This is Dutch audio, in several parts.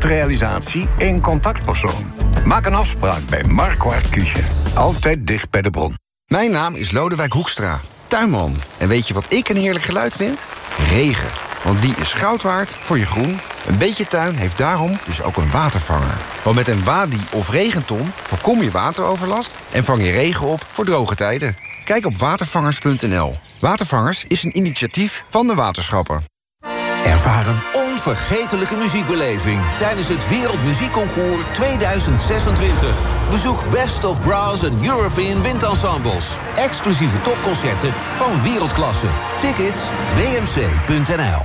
Spoedrealisatie, 1 contactpersoon. Maak een afspraak bij Marquardt Küche. Altijd dicht bij de bron. Mijn naam is Lodewijk Hoekstra, tuinman. En weet je wat ik een heerlijk geluid vind? Regen. Want die is goud waard voor je groen. Een beetje tuin heeft daarom dus ook een watervanger. Want met een Wadi of regenton voorkom je wateroverlast... en vang je regen op voor droge tijden. Kijk op watervangers.nl. Watervangers is een initiatief van de waterschappen. Ervaar een onvergetelijke muziekbeleving tijdens het Wereldmuziekconcours 2026. Bezoek Best of Brass en European Windensembles. Exclusieve topconcerten van wereldklasse. Tickets wmc.nl.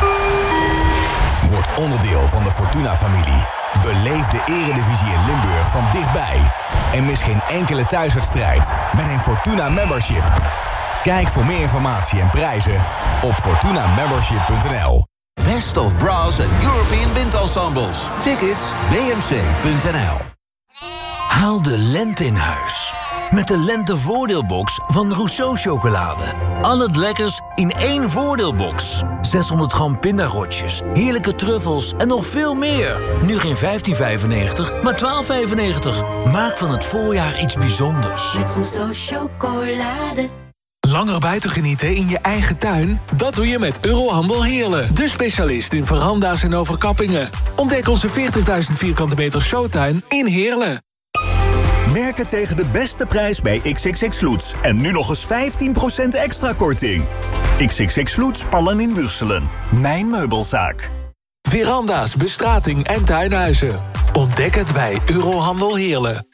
Word onderdeel van de Fortuna-familie. Beleef de Eredivisie in Limburg van dichtbij. En mis geen enkele thuiswedstrijd met een Fortuna Membership. Kijk voor meer informatie en prijzen op fortunamembership.nl. Best of Brass en European Windensembles. Tickets wmc.nl. Haal de lente in huis. Met de lentevoordeelbox van Rousseau Chocolade. Al het lekkers in één voordeelbox. 600 gram pindarotjes, heerlijke truffels en nog veel meer. Nu geen 15,95, maar 12,95. Maak van het voorjaar iets bijzonders. Met Rousseau Chocolade. Langer buiten genieten in je eigen tuin? Dat doe je met Eurohandel Heerlen. De specialist in veranda's en overkappingen. Ontdek onze 40.000 vierkante meter showtuin in Heerlen. Merken tegen de beste prijs bij XXX Loots. En nu nog eens 15% extra korting. XXX Loots, Pallen in Wurselen. Mijn meubelzaak. Veranda's, bestrating en tuinhuizen. Ontdek het bij Eurohandel Heerlen.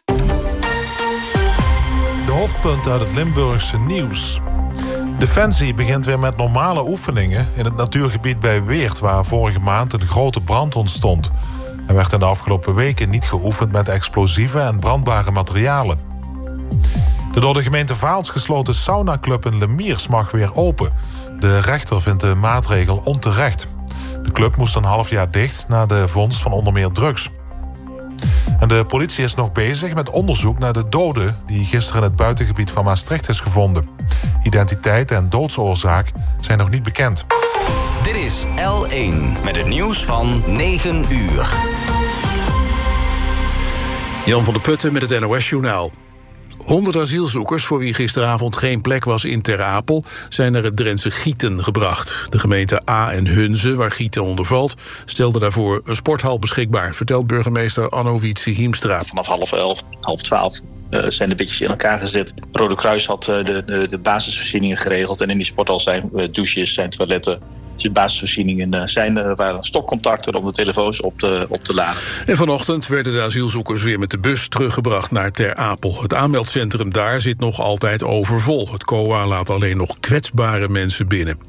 De hoofdpunten uit het Limburgse nieuws. Defensie begint weer met normale oefeningen in het natuurgebied bij Weert, waar vorige maand een grote brand ontstond. Er werd in de afgelopen weken niet geoefend met explosieve en brandbare materialen. De door de gemeente Vaals gesloten saunaclub in Lemiers mag weer open. De rechter vindt de maatregel onterecht. De club moest een half jaar dicht na de vondst van onder meer drugs. En de politie is nog bezig met onderzoek naar de dode die gisteren in het buitengebied van Maastricht is gevonden. Identiteit en doodsoorzaak zijn nog niet bekend. Dit is L1 met het nieuws van 9 uur. Jan van der Putten met het NOS-journaal. 100 asielzoekers, voor wie gisteravond geen plek was in Ter Apel, zijn naar het Drentse Gieten gebracht. De gemeente A en Hunze, waar Gieten onder valt, stelde daarvoor een sporthal beschikbaar, vertelt burgemeester Anno Wietse Hiemstra. Vanaf 11:30, 11:30 zijn de bedjes in elkaar gezet. Rode Kruis had de basisvoorzieningen geregeld en in die sporthal zijn douches, zijn toiletten. Dus de basisvoorzieningen er waren stopcontacten om de telefoons op te laden. En vanochtend werden de asielzoekers weer met de bus teruggebracht naar Ter Apel. Het aanmeldcentrum daar zit nog altijd overvol. Het COA laat alleen nog kwetsbare mensen binnen.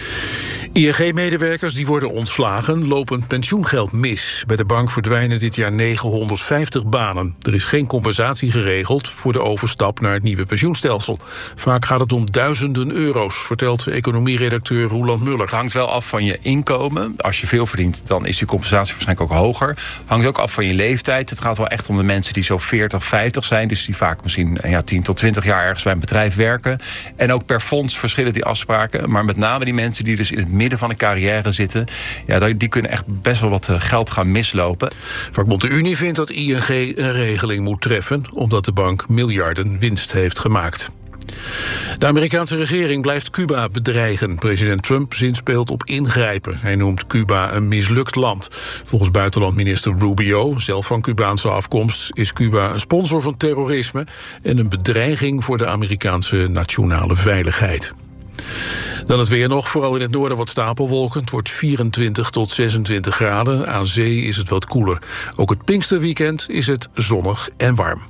ING-medewerkers die worden ontslagen lopen pensioengeld mis. Bij de bank verdwijnen dit jaar 950 banen. Er is geen compensatie geregeld voor de overstap naar het nieuwe pensioenstelsel. Vaak gaat het om duizenden euro's, vertelt economieredacteur Roeland Muller. Het hangt wel af van je inkomen. Als je veel verdient, dan is je compensatie waarschijnlijk ook hoger. Het hangt ook af van je leeftijd. Het gaat wel echt om de mensen die zo 40, 50 zijn. Dus die vaak misschien 10 tot 20 jaar ergens bij een bedrijf werken. En ook per fonds verschillen die afspraken. Maar met name die mensen die dus in het midden van een carrière zitten, die kunnen echt best wel wat geld gaan mislopen. Vakbond de Unie vindt dat ING een regeling moet treffen, omdat de bank miljarden winst heeft gemaakt. De Amerikaanse regering blijft Cuba bedreigen. President Trump zinspeelt op ingrijpen. Hij noemt Cuba een mislukt land. Volgens buitenlandminister Rubio, zelf van Cubaanse afkomst, is Cuba een sponsor van terrorisme en een bedreiging voor de Amerikaanse nationale veiligheid. Dan het weer nog, vooral in het noorden wat stapelwolken. Het wordt 24 tot 26 graden. Aan zee is het wat koeler. Ook het Pinksterweekend is het zonnig en warm.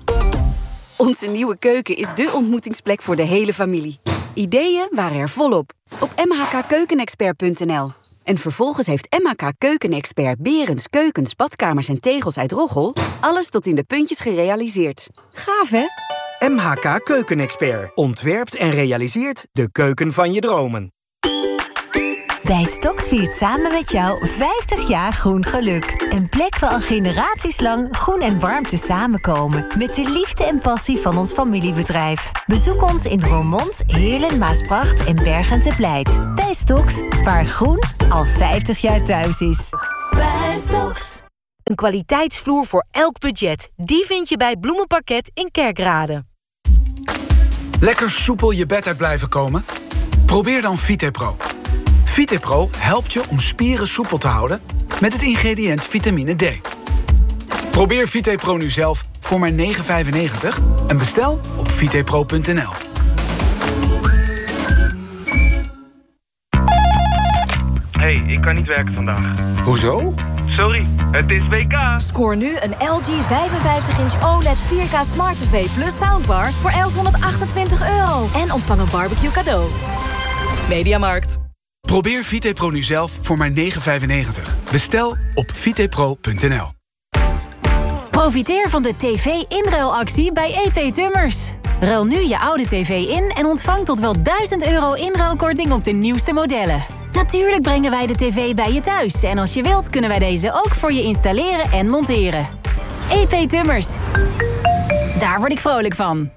Onze nieuwe keuken is dé ontmoetingsplek voor de hele familie. Ideeën waren er volop. Op mhkkeukenexpert.nl. En vervolgens heeft MHK Keukenexpert Berends keukens, badkamers en tegels uit Roggel alles tot in de puntjes gerealiseerd. Gaaf, hè? MHK Keukenexpert ontwerpt en realiseert de keuken van je dromen. Bij Stoks viert samen met jou 50 jaar groen geluk. Een plek waar al generaties lang groen en warmte samenkomen. Met de liefde en passie van ons familiebedrijf. Bezoek ons in Roermond, Heerlen, Maasbracht en Bergen te Blijt. Bij Stoks, waar groen al 50 jaar thuis is. Bij Stoks. Een kwaliteitsvloer voor elk budget. Die vind je bij Bloemenparket in Kerkrade. Lekker soepel je bed uit blijven komen? Probeer dan VitePro. VitePro helpt je om spieren soepel te houden met het ingrediënt vitamine D. Probeer VitePro nu zelf voor maar €9,95 en bestel op vitepro.nl. Hey, ik kan niet werken vandaag. Hoezo? Sorry, het is WK. Scoor nu een LG 55-inch OLED 4K Smart TV plus soundbar voor €1128. En ontvang een barbecue cadeau. Mediamarkt. Probeer VitePro nu zelf voor maar €9,95. Bestel op vitepro.nl. Profiteer van de TV-inruilactie bij EP Tummers. Ruil nu je oude tv in en ontvang tot wel €1000 inruilkorting op de nieuwste modellen. Natuurlijk brengen wij de tv bij je thuis. En als je wilt, kunnen wij deze ook voor je installeren en monteren. EP Tummers. Daar word ik vrolijk van.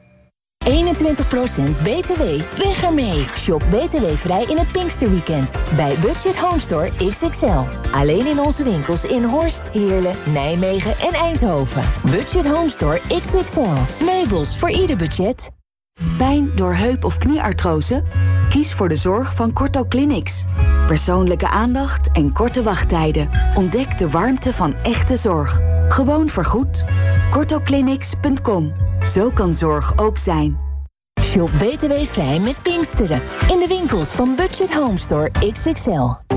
21% BTW. Weg ermee. Shop BTW vrij in het Pinksterweekend. Bij Budget Home Store XXL. Alleen in onze winkels in Horst, Heerlen, Nijmegen en Eindhoven. Budget Home Store XXL. Meubels voor ieder budget. Pijn door heup- of knieartrose? Kies voor de zorg van Corto Clinics. Persoonlijke aandacht en korte wachttijden. Ontdek de warmte van echte zorg. Gewoon vergoed. CortoClinics.com. Zo kan zorg ook zijn. Shop BTW vrij met Pinksteren. In de winkels van Budget Home Store XXL.